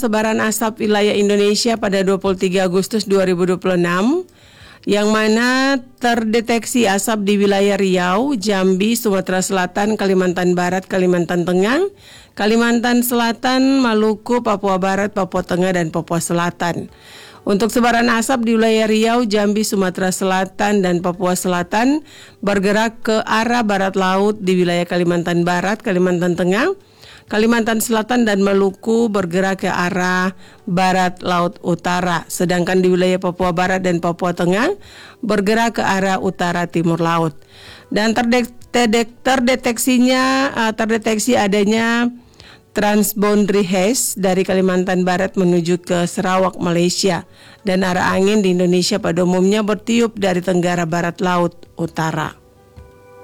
Sebaran asap wilayah Indonesia pada 23 Agustus 2026 yang mana terdeteksi asap di wilayah Riau, Jambi, Sumatera Selatan, Kalimantan Barat, Kalimantan Tengah, Kalimantan Selatan, Maluku, Papua Barat, Papua Tengah, dan Papua Selatan. Untuk sebaran asap di wilayah Riau, Jambi, Sumatera Selatan, dan Papua Selatan bergerak ke arah barat laut di wilayah Kalimantan Barat, Kalimantan Tengah, Kalimantan Selatan, dan Maluku bergerak ke arah barat laut utara. Sedangkan di wilayah Papua Barat dan Papua Tengah bergerak ke arah utara timur laut. Dan terdeteksi adanya transboundary haze dari Kalimantan Barat menuju ke Sarawak, Malaysia. Dan arah angin di Indonesia pada umumnya bertiup dari tenggara barat laut utara.